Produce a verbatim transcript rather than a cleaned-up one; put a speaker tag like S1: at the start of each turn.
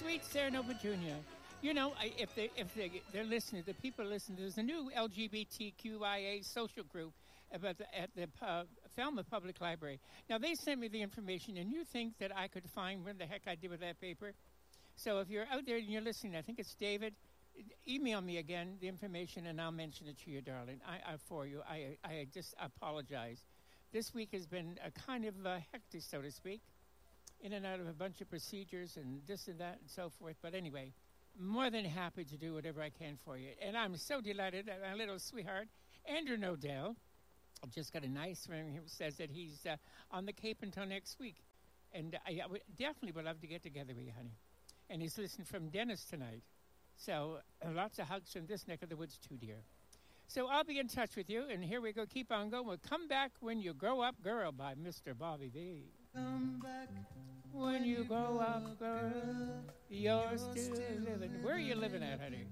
S1: sweet Sarah Nova Junior You know, I, if they if they they're listening, the people are listening. There's a new L G B T Q I A social group about the, at the uh, Falmouth Public Library. Now they sent me the information, and you think that I could find what the heck I did with that paper? So if you're out there and you're listening, I think it's David. Email me again the information, and I'll mention it to you, darling. I, I for you. I I just apologize. This week has been a kind of uh, hectic, so to speak, in and out of a bunch of procedures and this and that and so forth. But anyway. More than happy to do whatever I can for you. And I'm so delighted that my little sweetheart, Andrew Nodell, just got a nice ring. He says that he's uh, on the Cape until next week. And I, I would, definitely would love to get together with you, honey. And he's listening from Dennis tonight. So uh, lots of hugs from this neck of the woods, too, dear. So I'll be in touch with you. And here we go. Keep on going. We'll Come Back When You Grow Up, Girl by Mister Bobby V.
S2: Come back
S1: when you grow up, girl, you're still living. Where are you living at, honey?